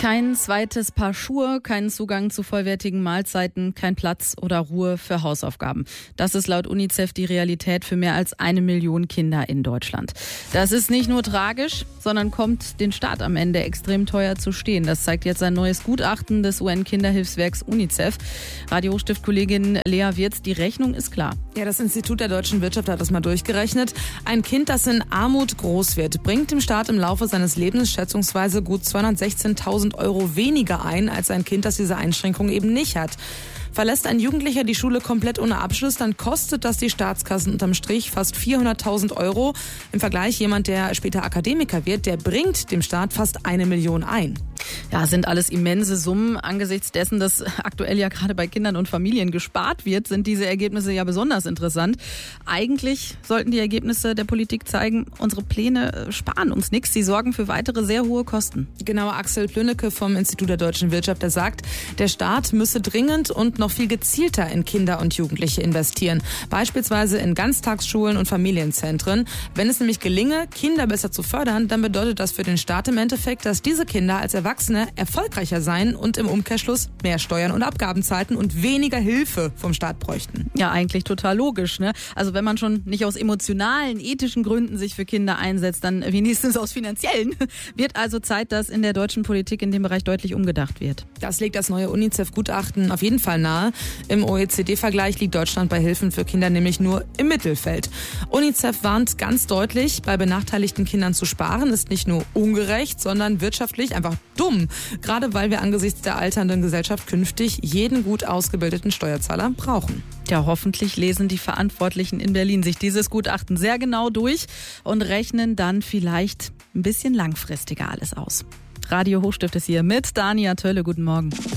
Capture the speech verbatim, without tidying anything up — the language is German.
Kein zweites Paar Schuhe, keinen Zugang zu vollwertigen Mahlzeiten, kein Platz oder Ruhe für Hausaufgaben. Das ist laut UNICEF die Realität für mehr als eine Million Kinder in Deutschland. Das ist nicht nur tragisch, sondern kommt den Staat am Ende extrem teuer zu stehen. Das zeigt jetzt ein neues Gutachten des U N-Kinderhilfswerks UNICEF. Radio Hochstift-Kollegin Lea Wirz, die Rechnung ist klar. Ja, das Institut der deutschen Wirtschaft hat das mal durchgerechnet. Ein Kind, das in Armut groß wird, bringt dem Staat im Laufe seines Lebens schätzungsweise gut zweihundertsechzehntausend Euro weniger ein als ein Kind, das diese Einschränkung eben nicht hat. Verlässt ein Jugendlicher die Schule komplett ohne Abschluss, dann kostet das die Staatskassen unterm Strich fast vierhunderttausend Euro. Im Vergleich jemand, der später Akademiker wird, der bringt dem Staat fast eine Million ein. Ja, sind alles immense Summen. Angesichts dessen, dass aktuell ja gerade bei Kindern und Familien gespart wird, sind diese Ergebnisse ja besonders interessant. Eigentlich sollten die Ergebnisse der Politik zeigen, unsere Pläne sparen uns nichts. Sie sorgen für weitere sehr hohe Kosten. Genau, Axel Plünnecke vom Institut der deutschen Wirtschaft, der sagt, der Staat müsse dringend und noch viel gezielter in Kinder und Jugendliche investieren. Beispielsweise in Ganztagsschulen und Familienzentren. Wenn es nämlich gelinge, Kinder besser zu fördern, dann bedeutet das für den Staat im Endeffekt, dass diese Kinder als Erwachsene erfolgreicher seien und im Umkehrschluss mehr Steuern und Abgaben zahlten und weniger Hilfe vom Staat bräuchten. Ja, eigentlich total logisch, ne? Also wenn man schon nicht aus emotionalen, ethischen Gründen sich für Kinder einsetzt, dann wenigstens aus finanziellen. Wird also Zeit, dass in der deutschen Politik in dem Bereich deutlich umgedacht wird. Das legt das neue UNICEF-Gutachten auf jeden Fall nahe. Im O E C D-Vergleich liegt Deutschland bei Hilfen für Kinder nämlich nur im Mittelfeld. UNICEF warnt ganz deutlich, bei benachteiligten Kindern zu sparen ist nicht nur ungerecht, sondern wirtschaftlich einfach dumm. Gerade weil wir angesichts der alternden Gesellschaft künftig jeden gut ausgebildeten Steuerzahler brauchen. Ja, hoffentlich lesen die Verantwortlichen in Berlin sich dieses Gutachten sehr genau durch und rechnen dann vielleicht ein bisschen langfristiger alles aus. Radio Hochstift ist hier mit Dania Tölle. Guten Morgen.